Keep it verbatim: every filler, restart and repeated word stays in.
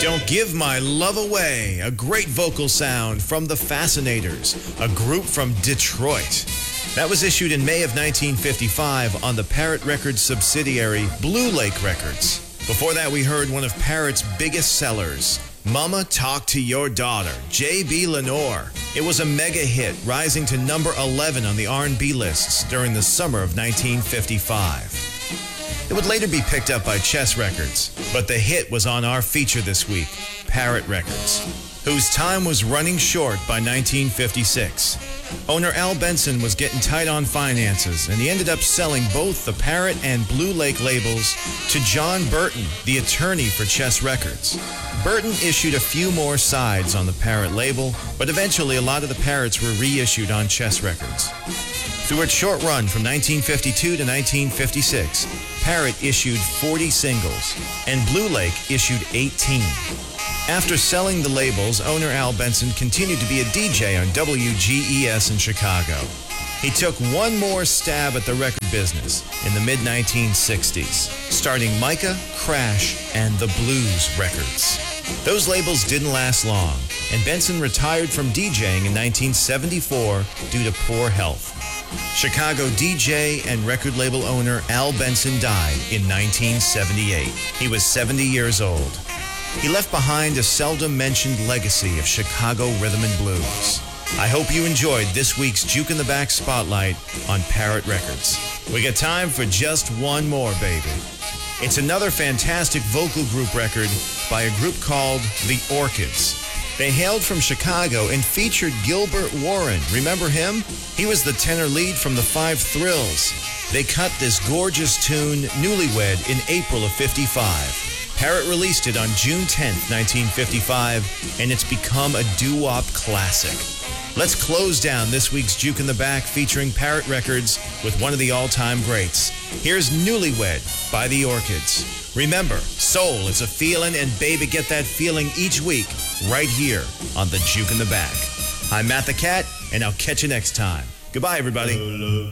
Don't Give My Love Away, a great vocal sound from the Fascinators, a group from Detroit. That was issued in May of nineteen fifty-five on the Parrot Records subsidiary Blue Lake Records. Before that, we heard one of Parrot's biggest sellers, Mama Talk to Your Daughter, J B. Lenore. It was a mega hit, rising to number eleven on the R and B lists during the summer of nineteen fifty-five. It would later be picked up by Chess Records, but the hit was on our feature this week, Parrot Records, whose time was running short by nineteen fifty-six. Owner Al Benson was getting tight on finances, and he ended up selling both the Parrot and Blue Lake labels to John Burton, the attorney for Chess Records. Burton issued a few more sides on the Parrot label, but eventually a lot of the Parrots were reissued on Chess Records. Through its short run from nineteen fifty-two to nineteen fifty-six, Parrot issued forty singles, and Blue Lake issued eighteen. After selling the labels, owner Al Benson continued to be a D J on W G E S in Chicago. He took one more stab at the record business in the mid nineteen sixties, starting Micah, Crash, and The Blues Records. Those labels didn't last long, and Benson retired from DJing in nineteen seventy-four due to poor health. Chicago D J and record label owner Al Benson died in nineteen seventy-eight. He was seventy years old. He left behind a seldom mentioned legacy of Chicago rhythm and blues. I hope you enjoyed this week's Juke in the Back Spotlight on Parrot Records. We got time for just one more, baby. It's another fantastic vocal group record by a group called The Orchids. They hailed from Chicago and featured Gilbert Warren. Remember him? He was the tenor lead from the Five Thrills. They cut this gorgeous tune, Newlywed, in April of fifty-five. Parrot released it on June tenth, nineteen fifty-five, and it's become a doo-wop classic. Let's close down this week's Juke in the Back featuring Parrot Records with one of the all-time greats. Here's Newlywed by The Orchids. Remember, soul is a feeling, and baby, get that feeling each week right here on the Juke in the Back. I'm Matt the Cat, and I'll catch you next time. Goodbye, everybody.